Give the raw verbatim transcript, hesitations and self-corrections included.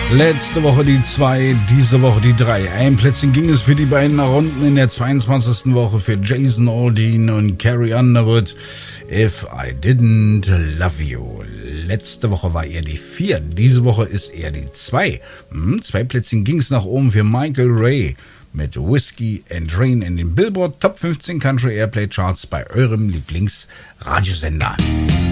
Letzte Woche die zwei, diese Woche die drei. Ein Plätzchen ging es für die beiden nach unten in der zweiundzwanzigsten Woche für Jason Aldean und Carrie Underwood. If I Didn't Love You. Letzte Woche war er die vier, diese Woche ist er die zwei. Hm, zwei Plätzchen ging es nach oben für Michael Ray mit Whiskey and Rain in den Billboard Top fünfzehn Country Airplay Charts bei eurem Lieblingsradiosender.